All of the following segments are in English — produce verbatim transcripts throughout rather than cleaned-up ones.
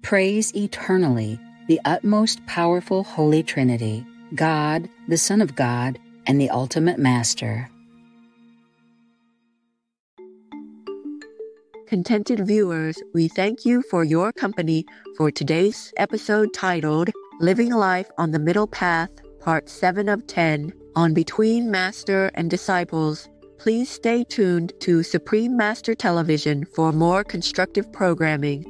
praise eternally the utmost powerful Holy Trinity, God, the Son of God, and the ultimate Master. Contented viewers, we thank you for your company for today's episode titled Living Life on the Middle Path, Part seven of ten, on Between Master and Disciples. Please stay tuned to Supreme Master Television for more constructive programming.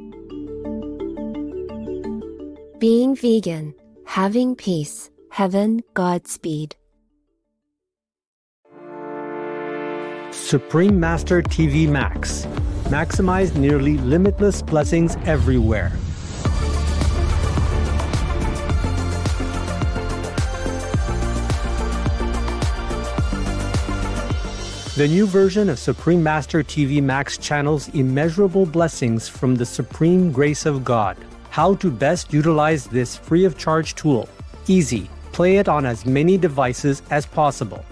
Being vegan, having peace, heaven, Godspeed. Supreme Master T V Max. Maximize nearly limitless blessings everywhere. The new version of Supreme Master T V Max channels immeasurable blessings from the supreme grace of God. How to best utilize this free of charge tool. Easy. Play it on as many devices as possible.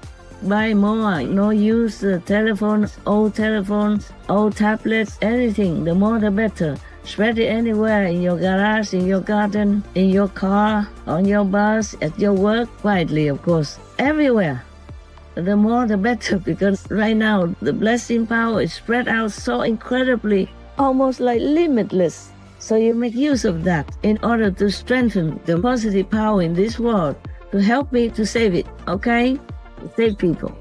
Buy more, no use uh, telephones, old telephones, old tablets, anything, the more the better. Spread it anywhere, in your garage, in your garden, in your car, on your bus, at your work, widely of course, everywhere. The more the better, because right now the blessing power is spread out so incredibly, almost like limitless. So you make use of that in order to strengthen the positive power in this world, to help me to save it, okay? Save people.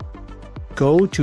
Go to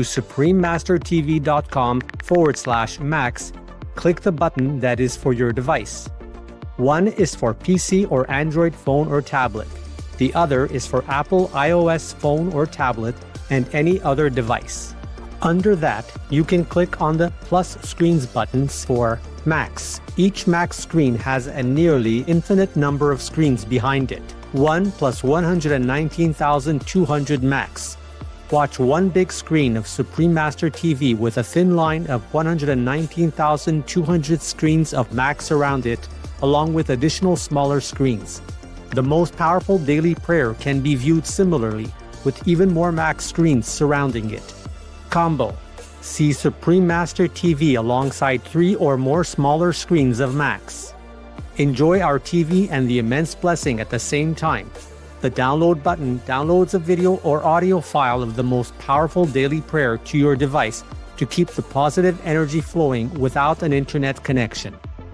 suprememastertv.com forward slash max. Click the button that is for your device. One is for P C or Android phone or tablet. The other is for Apple iOS phone or tablet and any other device. Under that, you can click on the plus screens buttons for Max. Each Max screen has a nearly infinite number of screens behind it. one plus one hundred nineteen thousand two hundred Max. Watch one big screen of Supreme Master T V with a thin line of one hundred nineteen thousand two hundred screens of Max around it, along with additional smaller screens. The most powerful daily prayer can be viewed similarly, with even more Max screens surrounding it. Combo. See Supreme Master T V alongside three or more smaller screens of Max. Enjoy our T V and the immense blessing at the same time. The download button downloads a video or audio file of the most powerful daily prayer to your device to keep the positive energy flowing without an internet connection.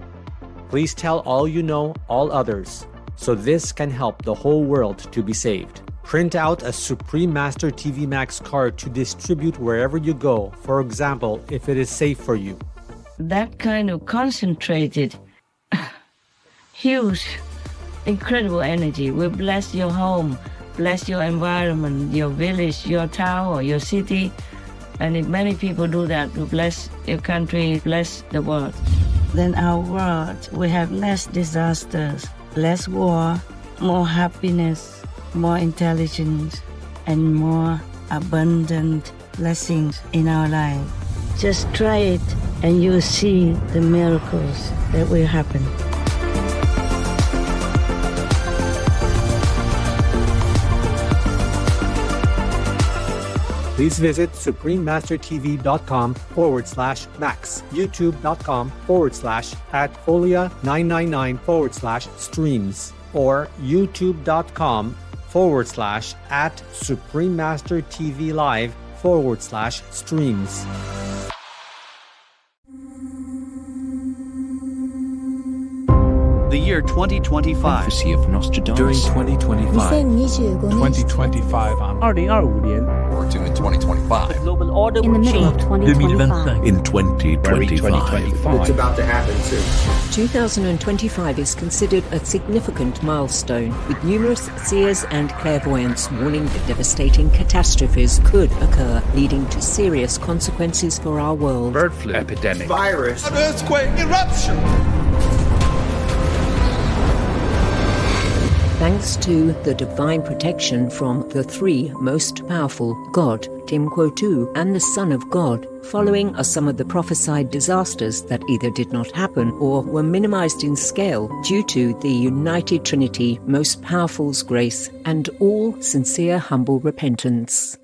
Please tell all you know, all others, so this can help the whole world to be saved. Print out a Supreme Master T V Max card to distribute wherever you go, for example, if it is safe for you. That kind of concentrated huge, incredible energy will bless your home, bless your environment, your village, your town, or your city. And if many people do that, to bless your country, bless the world. Then our world will have less disasters, less war, more happiness, more intelligence, and more abundant blessings in our life. Just try it and you'll see the miracles that will happen. Please visit suprememastertv.com forward slash max, youtube.com forward slash at folia999 forward slash streams, or youtube.com forward slash at suprememastertv live forward slash streams. The year twenty twenty-five. Prophecy of Nostradamus. During twenty twenty-five. twenty twenty-five年 二零二五年 Working in twenty twenty-five. The global order in the middle of twenty twenty-five. In twenty twenty-five. It's about to happen soon. twenty twenty-five is considered a significant milestone, with numerous seers and clairvoyants warning that devastating catastrophes could occur, leading to serious consequences for our world. Bird flu epidemic. Virus. An earthquake eruption. Thanks to the divine protection from the three most powerful, God, Timquotu, and the Son of God, following are some of the prophesied disasters that either did not happen or were minimized in scale due to the United Trinity Most Powerful's grace and all sincere humble repentance.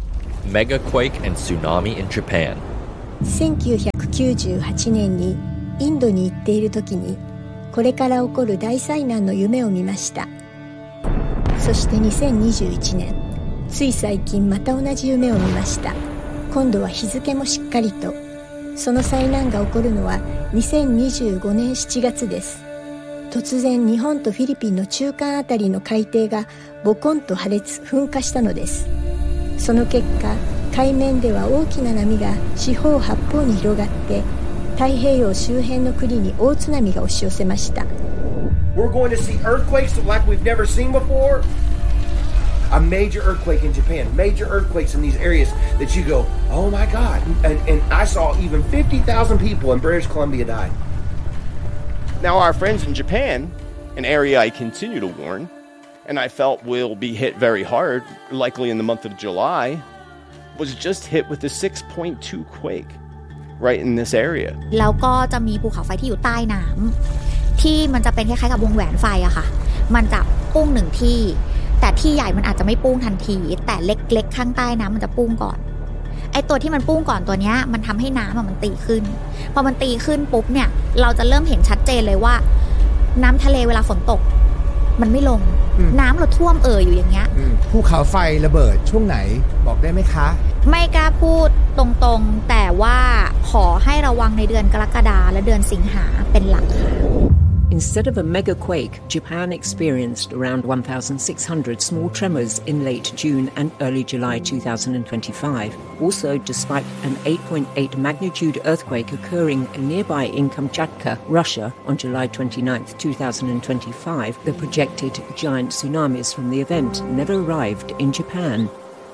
Mega quake and tsunami in Japan. せんきゅうひゃくきゅうじゅうはちねんにインドに行っている時にこれから起こる大災難の夢を見ました。そしてにせんにじゅういちねん、つい最近また同じ夢を見ました。今度は日付もしっかりと。その災難が起こるのはにせんにじゅうごねんしちがつです。突然日本とフィリピンの中間あたりの海底がボコンと破裂噴火したのです。その結果、海面では大きな波が四方八方に広がって太平洋周辺の国に大津波が押し寄せました。 We're going to see earthquakes like we've never seen before. A major earthquake in Japan, major earthquakes in these areas that you go, oh my God. And, and I saw even fifty thousand people in British Columbia die. Now our friends in Japan, an area I continue to warn, and I felt will be hit very hard, likely in the month of July, was just hit with a six point two quake right in this area. แล้วก็จะมีภูเขาไฟที่อยู่ใต้น้ำที่มันจะเป็นคล้ายๆกับวงแหวนไฟอะค่ะมันจะปุ้งหนึ่งที่แต่ที่ใหญ่มันอาจจะไม่ปุ้งทันทีแต่เล็กๆข้างใต้น้ำมันจะปุ้งก่อนไอตัวที่มันปุ้งก่อนตัวเนี้ยมันทำให้น้ำมันตีขึ้นพอมันตีขึ้นปุ๊บเนี่ยเราจะเริ่มเห็นชัดเจนเลยว่าน้ำทะเลเวลาฝนตกมันไม่ลงน้ำเราท่วมเอ่ออยู่อย่างเงี้ยภูเขาไฟระเบิดช่วงไหนบอกได้ไหมคะไม่กล้าพูดตรงๆแต่ว่าขอให้ระวังในเดือนกรกฎาคมและเดือนสิงหาเป็นหลักค่ะ Instead of a mega quake, Japan experienced around one thousand six hundred small tremors in late June and early July two thousand twenty-five. Also, despite an eight point eight magnitude earthquake occurring nearby in Kamchatka, Russia, on July twenty-ninth, two thousand twenty-five, the projected giant tsunamis from the event never arrived in Japan.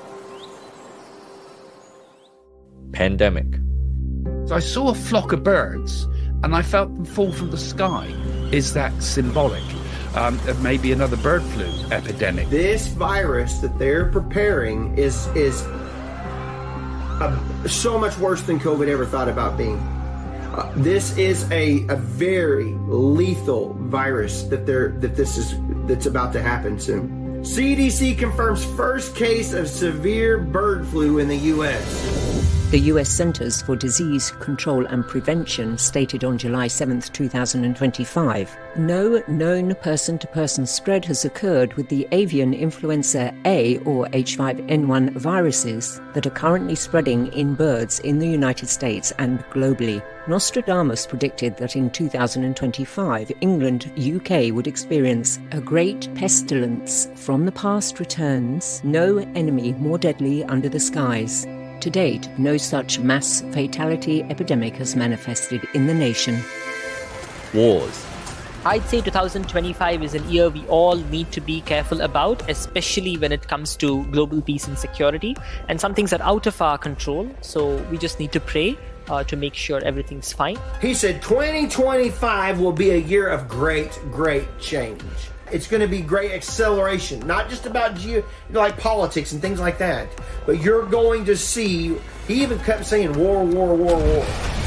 Pandemic. So I saw a flock of birds and I felt them fall from the sky. Is that symbolic um, of maybe another bird flu epidemic? This virus that they're preparing is is uh, so much worse than COVID ever thought about being. Uh, this is a, a very lethal virus that they're that this is that's about to happen soon. C D C confirms first case of severe bird flu in the U S. The U S Centers for Disease Control and Prevention stated on July seventh, two thousand twenty-five, no known person-to-person spread has occurred with the avian influenza A or H five N one viruses that are currently spreading in birds in the United States and globally. Nostradamus predicted that in two thousand twenty-five, England, U K would experience a great pestilence. From the past returns, no enemy more deadly under the skies. To date, no such mass fatality epidemic has manifested in the nation. Wars. I'd say two thousand twenty-five is an year we all need to be careful about, especially when it comes to global peace and security. And some things are out of our control, so we just need to pray uh, to make sure everything's fine. He said twenty twenty-five will be a year of great, great change. It's going to be great acceleration, not just about geo, like politics and things like that, but you're going to see, he even kept saying war, war, war, war.